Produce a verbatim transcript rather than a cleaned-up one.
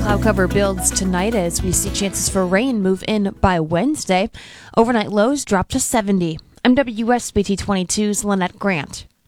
cloud cover builds tonight as we see chances for rain move in by Wednesday. Overnight lows drop to seventy. I'm W S B T twenty-two's Lynette Grant.